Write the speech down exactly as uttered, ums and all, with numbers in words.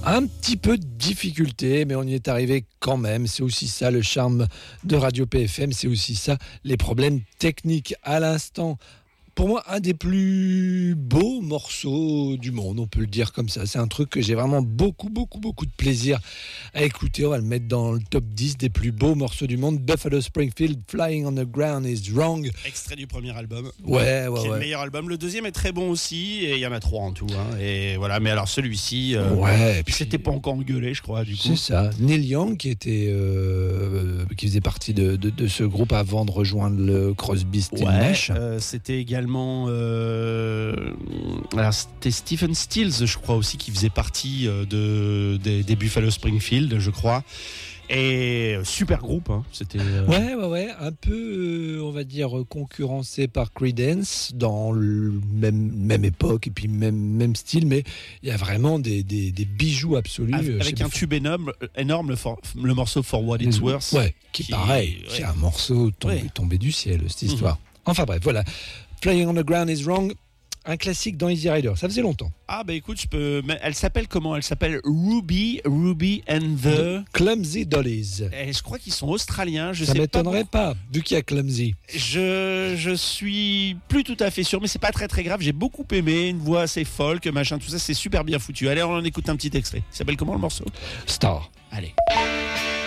Un petit peu de difficulté, mais on y est arrivé quand même. C'est aussi ça le charme de Radio P F M, c'est aussi ça les problèmes techniques. À l'instant, pour moi, un des plus beaux morceaux du monde, on peut le dire comme ça. C'est un truc que j'ai vraiment beaucoup, beaucoup, beaucoup de plaisir à écouter. On va le mettre dans le top dix des plus beaux morceaux du monde. Buffalo Springfield, Flying on the Ground is Wrong. Extrait du premier album. Ouais, ouais, qui est ouais. le meilleur album. Le deuxième est très bon aussi, et il y en a trois en tout. Hein. Et voilà, mais alors celui-ci, euh, ouais, puis c'était pas encore engueulé, je crois, du coup. C'est ça. Neil Young, qui était, euh, qui faisait partie de, de, de ce groupe avant de rejoindre le Crosby, Stills Ouais, Nash. euh, c'était également euh, alors c'était Stephen Stills, je crois aussi, qui faisait partie euh, de, des, des Buffalo Springfield, je crois. Et super groupe, hein. C'était. Euh... Ouais, ouais, ouais, un peu, euh, on va dire, concurrencé par Creedence dans le même même époque et puis même même style, mais il y a vraiment des, des, des bijoux absolus. Avec, avec un tube énorme, énorme le, for, le morceau For What It's Worth. Ouais, qui, qui est pareil, ouais. C'est un morceau tombé, ouais. tombé du ciel, cette histoire. Mm-hmm. Enfin bref, voilà. Flying on the Ground is Wrong. Un classique dans Easy Rider, ça faisait longtemps. Ah bah écoute, je peux. Elle s'appelle comment ? Elle s'appelle Ruby, Ruby and the Clumsy Dollies. Et je crois qu'ils sont australiens. Je ça sais m'étonnerait pas, pas, vu qu'il y a Clumsy. Je je suis plus tout à fait sûr, mais c'est pas très très grave. J'ai beaucoup aimé, une voix assez folk, machin, tout ça, c'est super bien foutu. Allez, on en écoute un petit extrait. Il s'appelle comment le morceau ? Star. Allez.